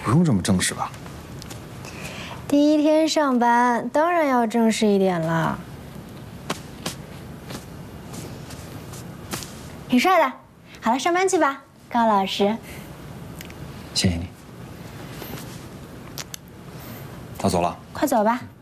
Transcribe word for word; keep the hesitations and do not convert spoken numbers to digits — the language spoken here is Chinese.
不用这么正式吧？ 第一天上班，当然要正式一点了。挺帅的。好了，上班去吧，高老师。 谢谢你。他走了。 快走吧。